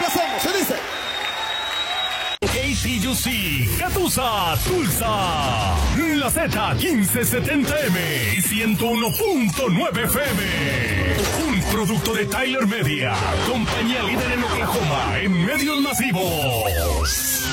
Hacemos, se dice. KTUC, Catusa, Tulsa, la Z1570M y 101.9 FM. Un producto de Tyler Media, compañía líder en Oklahoma en medios masivos.